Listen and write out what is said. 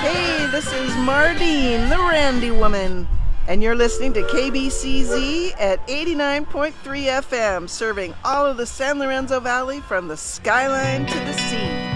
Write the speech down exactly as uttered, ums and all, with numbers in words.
Hey, this is Mardine, the Randy Woman, and you're listening to K B C Z at eighty-nine point three F M, serving all of the San Lorenzo Valley from the skyline to the sea.